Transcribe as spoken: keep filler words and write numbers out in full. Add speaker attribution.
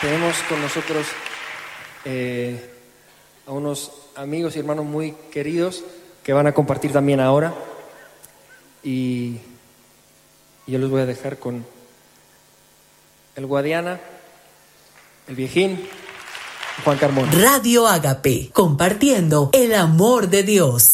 Speaker 1: Tenemos con nosotros eh, a unos amigos y hermanos muy queridos que van a compartir también ahora. Y yo los voy a dejar con el Guadiana, el Viejín, Juan Carmona.
Speaker 2: Radio Ágape, compartiendo el amor de Dios.